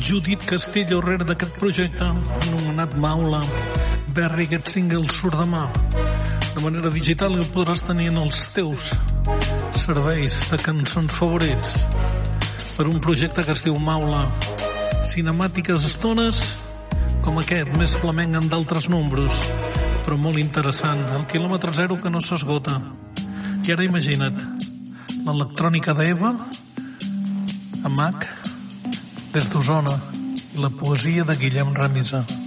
Judit Castello rere d'aquest projecte anomenat Maula. Berri, aquest single surt demà. De manera digital el podràs tenir en els teus serveis de cançons favorits per un projecte que es diu Maula. Cinemàtiques estones com aquest, més flamenc en d'altres números, però molt interessant. El quilòmetre zero que no s'esgota. I ara imagina't l'electrònica d'Eva, a Mac, des d'Osona, i la poesia de Guillem Ramisa.